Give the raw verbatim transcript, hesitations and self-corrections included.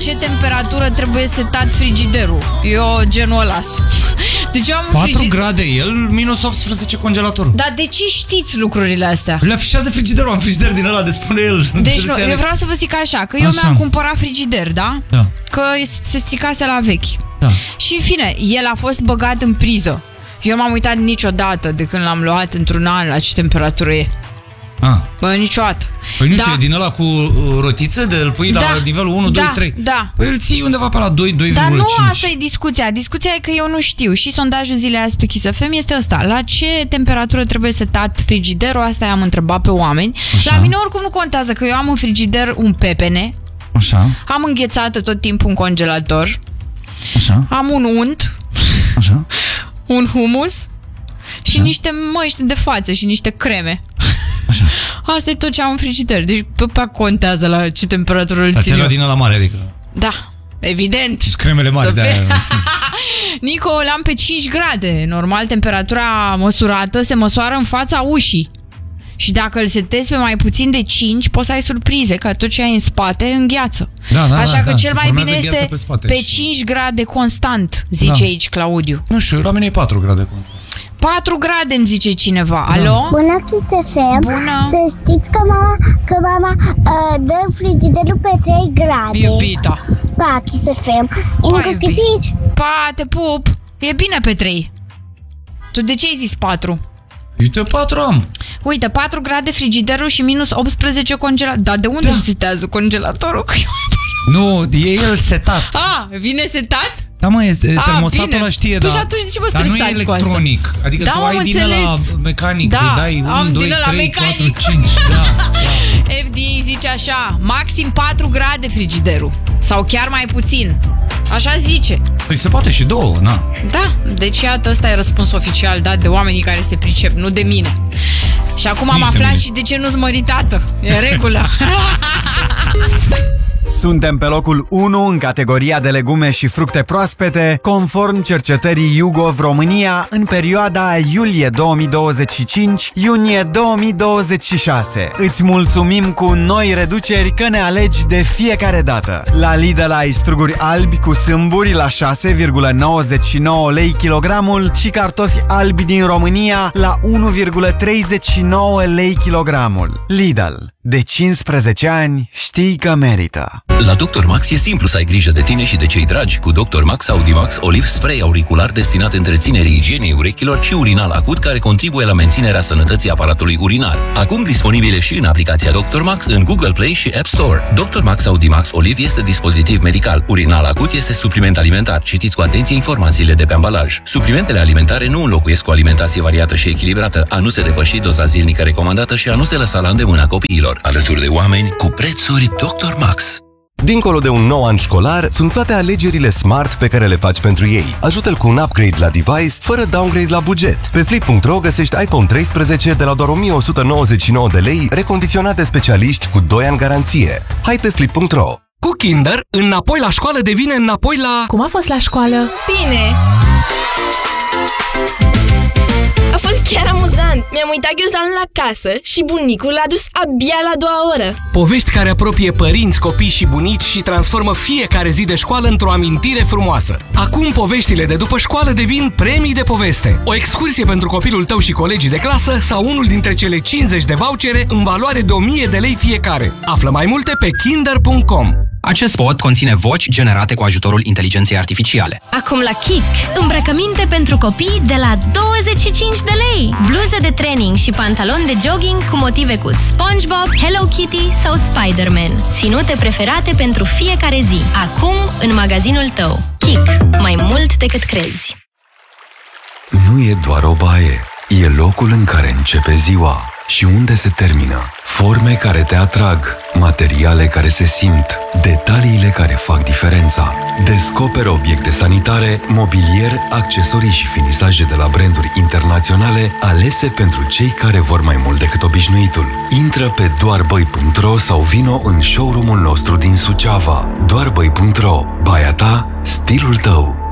ce temperatură trebuie setat frigiderul. Eu genul ăla. Deci eu am patru frigid... grade el, minus optsprezece congelatorul. Dar de ce știți lucrurile astea? Le afișează frigiderul, am frigider din ăla de spune el. Deci nu, eu vreau să vă zic așa, că eu așa. mi-am cumpărat frigider, da? Da. Că se stricase la vechi. Da. Și în fine, el a fost băgat în priză. Eu m-am uitat niciodată de când l-am luat într-un an la ce temperatură e. Ah. Bă, niciodată. Păi nu da. știu, din ăla cu rotiță, de îl pui da. la nivelul unu, da. doi, trei. Da. Păi îl ții undeva pe la doi, doi virgulă cinci. Dar nu asta e discuția. Discuția e că eu nu știu. Și sondajul zilei azi pe Kiss F M este ăsta. La ce temperatură trebuie setat frigiderul? Asta i-am întrebat pe oameni. Așa. La mine oricum nu contează, că eu am în frigider un pepene. Așa. Am înghețată tot timpul în congelator. Așa. Am un unt. Așa. Un hummus. Și Așa. niște măști de față și niște creme. Așa. Asta e tot ce am în frigider. Deci pe pe contează la ce temperatură îl țin eu. Dar din ăla mare, adică. Da, evident. Și cremele mari de aia. Nico, l-am pe cinci grade. Normal, temperatura măsurată se măsoară în fața ușii. Și dacă îl setezi pe mai puțin de cinci, poți să ai surprize, că tot ce ai în spate îngheață. Da, da, Așa da, că da, cel mai bine este pe, pe cinci grade constant, zice da. aici Claudiu. Nu știu, la mine e patru grade constant. patru grade îmi zice cineva. Da. Alo? Bună, Kiss F M. Bună. Să știți că mama, că mama uh, dă frigiderul pe trei grade. Iubita. Pa, Kiss F M. Inico Chipici. Pa, te pup. E bine pe trei. Tu de ce ai zis patru? Uite, patru am. Uite, patru grade frigiderul și minus optsprezece congelator. Dar de unde da. se setează congelatorul? Nu, e el setat. A, vine setat? Da, mă, este, A, termostatul ăla știe, păi da. și atunci de ce vă dar nu e stresați cu electronic. asta? Adică da, tu ai din ăla mecanic, da, de dai unu, doi, trei, patru, cinci. Da, da. F D I zice așa, maxim patru grade frigiderul. Sau chiar mai puțin. Așa zice. Păi se poate și două, na. Da, deci iată, ăsta e răspuns oficial dat de oamenii care se pricep, nu de mine. Și acum am aflat și de ce nu-s măritată. E în regulă. Suntem pe locul unu în categoria de legume și fructe proaspete, conform cercetării YouGov România în perioada iulie două mii douăzeci și cinci-iunie două mii douăzeci și șase. Îți mulțumim cu noi reduceri că ne alegi de fiecare dată. La Lidl ai struguri albi cu sâmburi la șase virgulă nouăzeci și nouă lei kilogramul și cartofi albi din România la unu virgulă treizeci și nouă lei kilogramul. Lidl. De cincisprezece ani știi că merită. La doctor Max e simplu să ai grijă de tine și de cei dragi cu doctor Max Audimax Olive Spray auricular destinat întreținerii igienei urechilor și urinal acut, care contribuie la menținerea sănătății aparatului urinar. Acum disponibile și în aplicația doctor Max în Google Play și App Store. doctor Max Audimax Olive este dispozitiv medical. Urinal acut este supliment alimentar. Citiți cu atenție informațiile de pe ambalaj. Suplimentele alimentare nu înlocuiesc o alimentație variată și echilibrată, a nu se depăși doza zilnică recomandată și a nu se lăsa la îndemâna copiilor. Alături de oameni cu prețuri doctor Max. Dincolo de un nou an școlar, sunt toate alegerile smart pe care le faci pentru ei. Ajută-l cu un upgrade la device, fără downgrade la buget. Pe flip punct ro găsești iPhone treisprezece de la doar o mie o sută nouăzeci și nouă de lei, recondiționat de specialiști cu doi ani garanție. Hai pe flip punct ro. Cu Kinder, înapoi la școală devine înapoi la... Cum a fost la școală? Bine! A fost chiar amuzant! Mi-am uitat ghiozdanul la casă și bunicul l-a dus abia la a doua oră. Povești care apropie părinți, copii și bunici și transformă fiecare zi de școală într-o amintire frumoasă. Acum poveștile de după școală devin premii de poveste. O excursie pentru copilul tău și colegii de clasă sau unul dintre cele cincizeci de vouchere în valoare de o mie de lei fiecare. Află mai multe pe kinder punct com. Acest spot conține voci generate cu ajutorul inteligenței artificiale. Acum la Kik, îmbrăcăminte pentru copii de la douăzeci și cinci de lei. Bluze de training și pantaloni de jogging cu motive cu SpongeBob, Hello Kitty sau Spider-Man. Ținute preferate pentru fiecare zi. Acum în magazinul tău. Kik, mai mult decât crezi. Nu e doar o baie, e locul în care începe ziua și unde se termină. Forme care te atrag, materiale care se simt, detaliile care fac diferența. Descoperă obiecte sanitare, mobilier, accesorii și finisaje de la branduri internaționale alese pentru cei care vor mai mult decât obișnuitul. Intră pe doarbăi punct ro sau vino în showroom-ul nostru din Suceava. doarbăi punct ro. Baia ta, stilul tău.